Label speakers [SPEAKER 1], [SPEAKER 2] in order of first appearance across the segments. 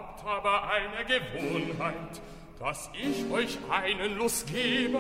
[SPEAKER 1] habt aber eine Gewohnheit, dass ich euch einen Lust gebe.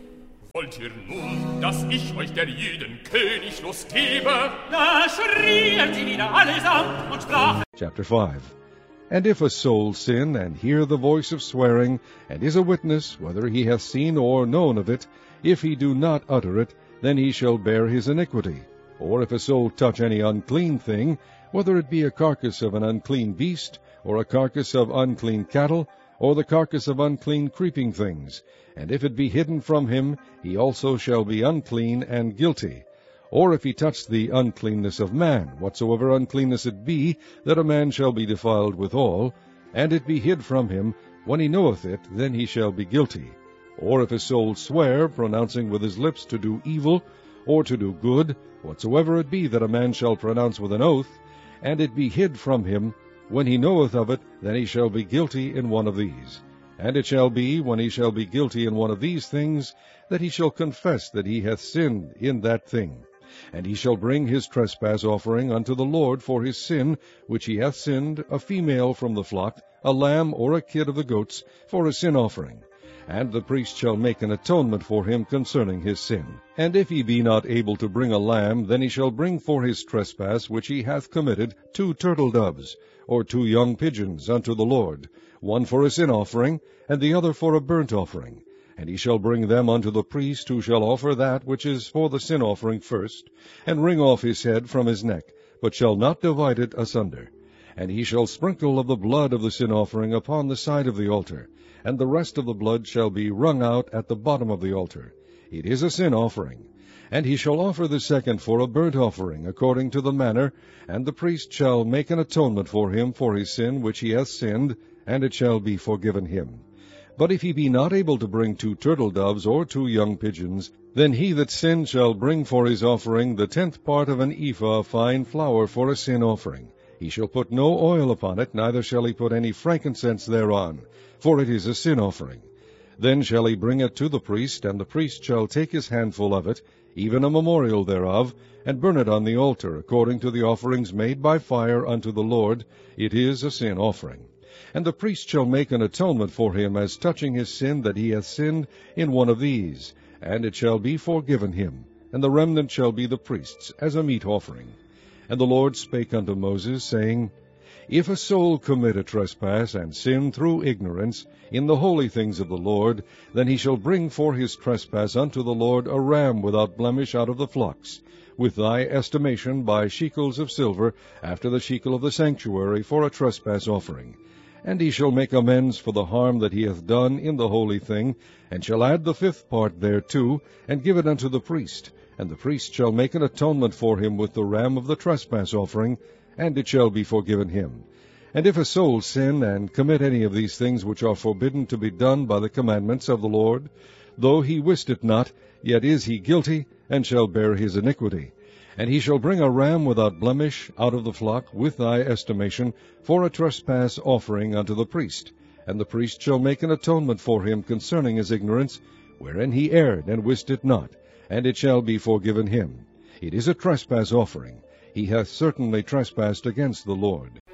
[SPEAKER 1] Wollt ihr nun, dass ich euch der Jüden König Lust gebe?
[SPEAKER 2] Da schrien sie wieder allesamt und sprachen.
[SPEAKER 3] Chapter 5. And if a soul sin, and hear the voice of swearing, and is a witness, whether he hath seen or known of it, if he do not utter it, then he shall bear his iniquity. Or if a soul touch any unclean thing, whether it be a carcass of an unclean beast, or a carcass of unclean cattle, or the carcass of unclean creeping things, and if it be hidden from him, he also shall be unclean and guilty. Or if he touch the uncleanness of man, whatsoever uncleanness it be, that a man shall be defiled withal, and it be hid from him, when he knoweth it, then he shall be guilty. Or if a soul swear, pronouncing with his lips to do evil, or to do good, whatsoever it be that a man shall pronounce with an oath, and it be hid from him, when he knoweth of it, then he shall be guilty in one of these. And it shall be, when he shall be guilty in one of these things, that he shall confess that he hath sinned in that thing. And he shall bring his trespass offering unto the Lord for his sin, which he hath sinned, a female from the flock, a lamb or a kid of the goats, for a sin offering. And the priest shall make an atonement for him concerning his sin. And if he be not able to bring a lamb, then he shall bring for his trespass which he hath committed 2 turtle doves, or 2 young pigeons unto the Lord, one for a sin offering, and the other for a burnt offering. And he shall bring them unto the priest, who shall offer that which is for the sin offering first, and wring off his head from his neck, but shall not divide it asunder. And he shall sprinkle of the blood of the sin offering upon the side of the altar, and the rest of the blood shall be wrung out at the bottom of the altar. It is a sin offering. And he shall offer the second for a burnt offering, according to the manner, and the priest shall make an atonement for him for his sin which he hath sinned, and it shall be forgiven him. But if he be not able to bring 2 turtle doves or 2 young pigeons, then he that sinned shall bring for his offering the 10th part of an ephah of fine flour for a sin offering. He shall put no oil upon it, neither shall he put any frankincense thereon, for it is a sin offering. Then shall he bring it to the priest, and the priest shall take his handful of it, even a memorial thereof, and burn it on the altar, according to the offerings made by fire unto the Lord. It is a sin offering. And the priest shall make an atonement for him as touching his sin that he hath sinned in one of these, and it shall be forgiven him, and the remnant shall be the priest's, as a meat offering. And the Lord spake unto Moses, saying, If a soul commit a trespass, and sin through ignorance, in the holy things of the Lord, then he shall bring for his trespass unto the Lord a ram without blemish out of the flocks, with thy estimation by shekels of silver, after the shekel of the sanctuary, for a trespass offering. And he shall make amends for the harm that he hath done in the holy thing, and shall add the 5th part thereto, and give it unto the priest. And the priest shall make an atonement for him with the ram of the trespass offering, and it shall be forgiven him. And if a soul sin, and commit any of these things which are forbidden to be done by the commandments of the Lord, though he wist it not, yet is he guilty, and shall bear his iniquity. And he shall bring a ram without blemish out of the flock, with thy estimation, for a trespass offering unto the priest. And the priest shall make an atonement for him concerning his ignorance, wherein he erred and wist it not, and it shall be forgiven him. It is a trespass offering. He hath certainly trespassed against the Lord.